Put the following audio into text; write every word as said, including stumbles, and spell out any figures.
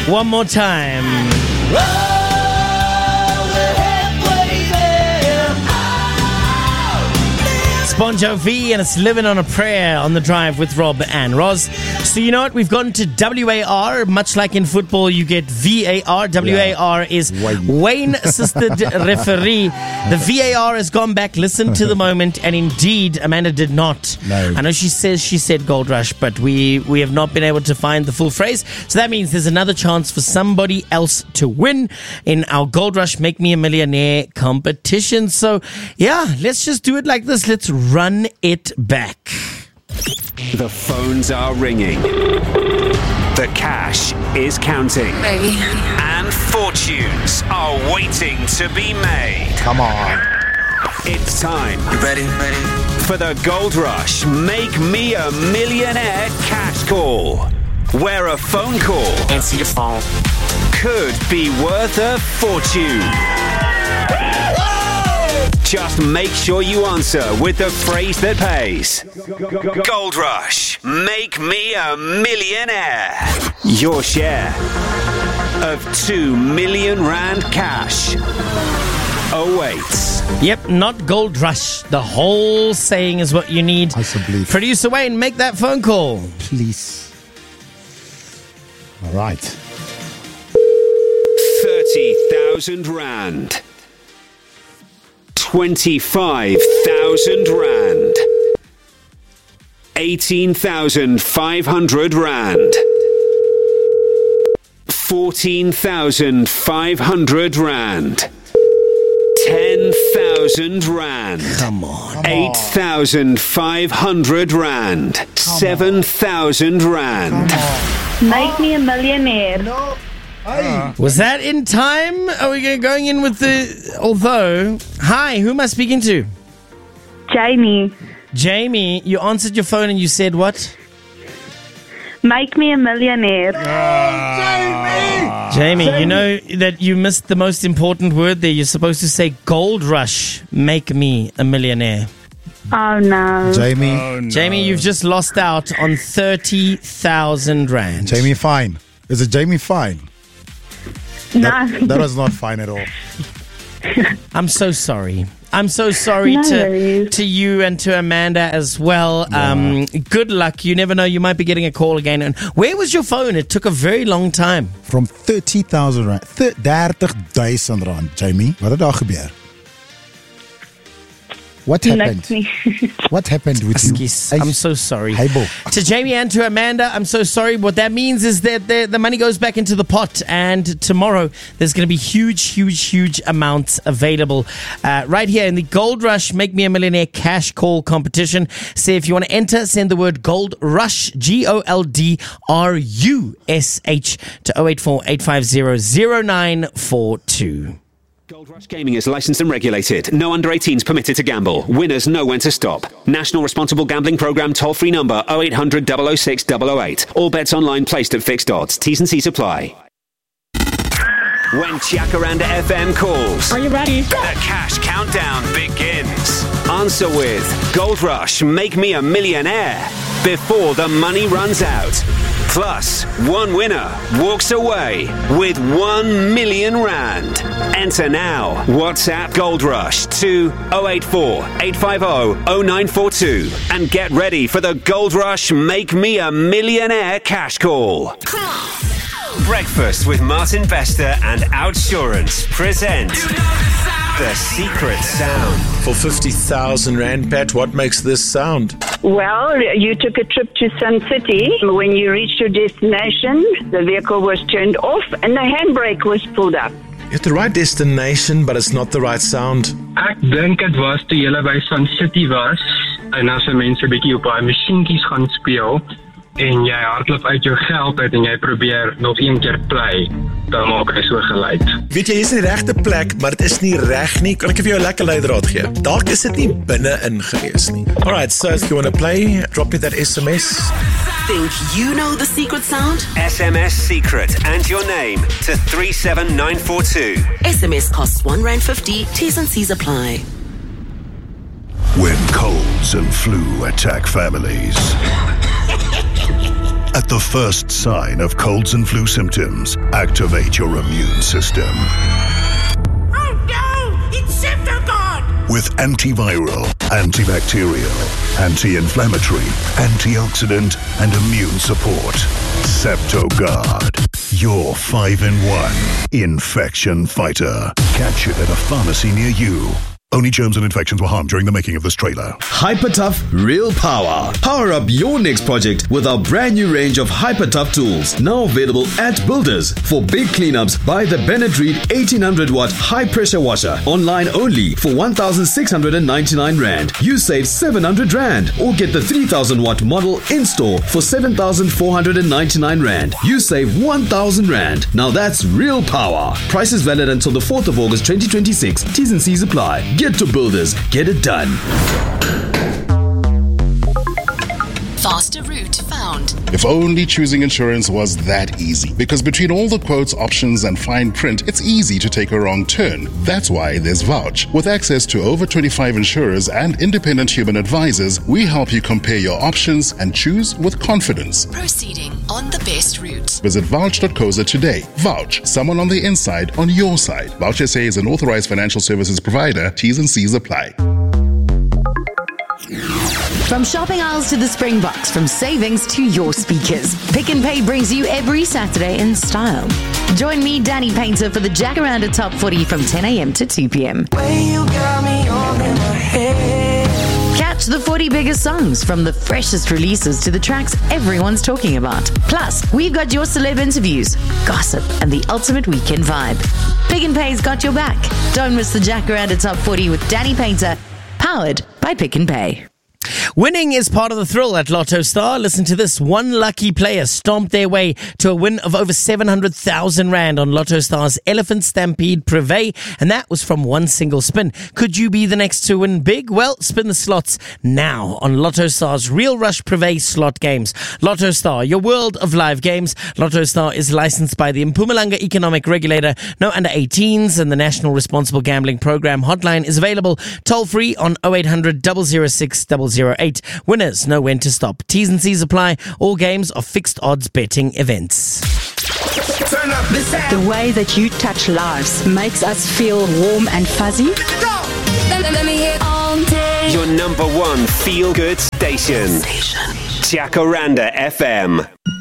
One more time. Oh, we're halfway there. Oh, Bon Jovi, and it's Living on a Prayer on the Drive with Rob and Roz. So you know what? We've gotten to W A R. Much like in football, you get V A R. W A R yeah. is Wayne, Wayne Assisted Referee. The V A R has gone back, listened to the moment, and indeed, Amanda did not. No. I know she says she said Gold Rush, but we, we have not been able to find the full phrase. So that means there's another chance for somebody else to win in our Gold Rush Make Me a Millionaire competition. So yeah, let's just do it like this. Let's run it back. The phones are ringing. The cash is counting. Baby. And fortunes are waiting to be made. Come on. It's time. You ready? Ready? For the Gold Rush Make Me a Millionaire cash call. Where a phone call Answer your phone. could be worth a fortune. Just make sure you answer with the phrase that pays. Gold Rush, make me a millionaire. Your share of two million rand cash awaits. Yep, not Gold Rush. The whole saying is what you need. Possibly. Producer Wayne, make that phone call. Please. All right. thirty thousand rand. twenty-five thousand rand. eighteen thousand five hundred rand. fourteen thousand five hundred rand. ten thousand rand. Come on. eight thousand five hundred rand. seven thousand rand. Make me a millionaire. No. Hey. Was that in time? Are we going in with the... Although... Hi, who am I speaking to? Jamie, Jamie, you answered your phone and you said what? make me a millionaire. Jamie, you know that you missed the most important word there. You're supposed to say Gold Rush, make me a millionaire. Oh no. Jamie. Oh, no. Jamie, you've just lost out on thirty thousand rand. Jamie Fine. Is it Jamie Fine? No. That, that was not fine at all. I'm so sorry. I'm so sorry No to worries. to you and to Amanda as well. Um, good luck. You never know. You might be getting a call again. And where was your phone? It took a very long time. From thirty thousand rand. thirty thousand rand, Jamie. Wat het daar gebeur? What happened? Niks nie. What happened with Excuse. you? I'm so sorry. Hey, Bo. To Jamie and to Amanda, I'm so sorry. What that means is that the, the money goes back into the pot, and tomorrow there's going to be huge, huge, huge amounts available uh, right here in the Gold Rush Make Me a Millionaire cash call competition. So if you want to enter, send the word Gold Rush, G O L D R U S H, to oh eight four, eight five zero, zero nine four two. Gold Rush Gaming is licensed and regulated. No under eighteens permitted to gamble. Winners know when to stop. National Responsible Gambling Programme toll-free number oh eight hundred, double oh six, double oh eight. All bets online placed at fixed odds. T's and C's apply. When Jacaranda F M calls, Are you ready? the cash countdown begins. Answer with Gold Rush Make Me a Millionaire before the money runs out. Plus, one winner walks away with one million rand. Enter now. WhatsApp Gold Rush to oh eight four, eight five oh, oh nine four two and get ready for the Gold Rush Make Me a Millionaire cash call. Come on. Breakfast with Martin Bester and Outsurance present The Secret Sound. For fifty thousand rand, Pat, what makes this sound? Well, you took a trip to Sun City. When you reached your destination, the vehicle was turned off and the handbrake was pulled up. You're at the right destination, but it's not the right sound. Ek dink dit was toe julle by Sun City was en as mense 'n bietjie op daai masjienkies gaan speel en jy hardloop uit jou geld uit en jy probeer nog een keer play, dan maak hy so geluid. Weet jy, hier is die regte plek, maar dit is nie reg nie. Kan ek vir jou 'n lekker leidraad gee? Dalk is dit nie binne-in gewees nie. Alright, so if you want to play, drop me that S M S. Think you know the secret sound? S M S Secret and your name to three seven nine four two. S M S costs one rand fifty. T's and C's apply. When colds and flu attack families, At the first sign of colds and flu symptoms, activate your immune system. Oh no! It's Septogard! With antiviral, antibacterial, anti-inflammatory, antioxidant, and immune support. Septogard. Your five in one infection fighter. Catch it at a pharmacy near you. Only germs and infections were harmed during the making of this trailer. HyperTough Real Power. Power up your next project with our brand new range of HyperTough tools. Now available at Builders. For big cleanups, buy the Bennett Reed eighteen hundred watt high pressure washer. Online only for one thousand six hundred ninety-nine rand. You save seven hundred rand. Or get the three thousand watt model in store for seven thousand four hundred ninety-nine rand. You save one thousand rand. Now that's real power. Price is valid until the fourth of August twenty twenty-six. T's and C's apply. Get to Builders. Get it done. Faster route found. If only choosing insurance was that easy. Because between all the quotes, options, and fine print, it's easy to take a wrong turn. That's why there's Vouch. With access to over twenty-five insurers and independent human advisors, we help you compare your options and choose with confidence. Proceeding on the best route. Visit vouch dot co za today. Vouch. Someone on the inside, on your side. Vouch S A is an authorized financial services provider. T's and C's apply. From shopping aisles to the Springboks, from savings to your speakers, Pick and Pay brings you every Saturday in style. Join me, Danny Painter, for the Jacaranda Top forty from ten a.m. to two p.m. Catch the forty biggest songs, from the freshest releases to the tracks everyone's talking about. Plus, we've got your celeb interviews, gossip, and the ultimate weekend vibe. Pick and Pay's got your back. Don't miss the Jacaranda Top forty with Danny Painter, powered by Pick and Pay. Winning is part of the thrill at Lotto Star. Listen to this. One lucky player stomped their way to a win of over seven hundred thousand rand on Lotto Star's Elephant Stampede Privé, and that was from one single spin. Could you be the next to win big? Well, spin the slots now on Lotto Star's Real Rush Privé slot games. Lotto Star, your world of live games. Lotto Star is licensed by the Mpumalanga Economic Regulator. No under eighteens, and the National Responsible Gambling Program hotline is available toll free on oh eight hundred, double oh six, double oh eight. Winners know when to stop. T's and C's apply. All games are fixed odds betting events. Turn up the sound. The way that you touch lives makes us feel warm and fuzzy. Let, let me hear all day. Your number one feel-good station. Jacaranda F M.